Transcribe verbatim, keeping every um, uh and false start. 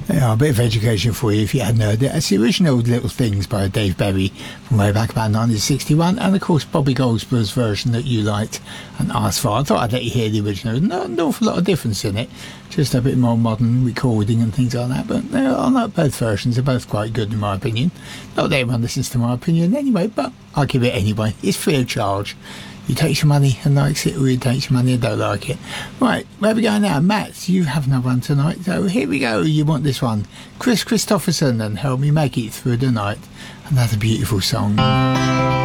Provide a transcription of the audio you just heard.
Yeah, a bit of education for you if you hadn't heard it. It's the original Little Things by Dave Berry from way back about nineteen sixty-one, and of course Bobby Goldsborough's version that you liked and asked for. I thought I'd let you hear the original. Not an awful lot of difference in it, just a bit more modern recording and things like that. But uh, I like both versions. They're both quite good in my opinion. Not that everyone listens to my opinion anyway, but I'll give it anyway. It's free of charge. You take your money and likes it, or you take your money and don't like it. Right, where are we going now? Matt, you have another one tonight, so here we go. You want this one. Chris Christopherson and Help Me Make It Through the Night. Another beautiful song.